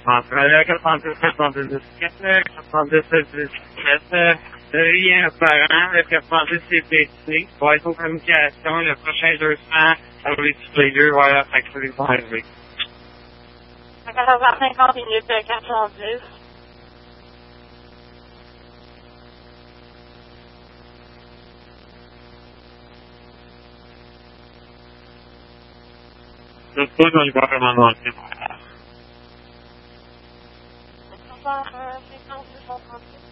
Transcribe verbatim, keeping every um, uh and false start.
Centrale quatre-vingt-dix soixante-dix quatre-vingt-dix dix-sept, rien apparent, le quatre-vingt-dix C P C, va être aux communications, le prochain deux cents, ça va être tous les deux, voilà, fait que ça va arriver. quatorze heures cinquante minutes, quatre cent dix. Je sais qu'on va vraiment manquer. quatorze heures cinquante, deux cent trente-six.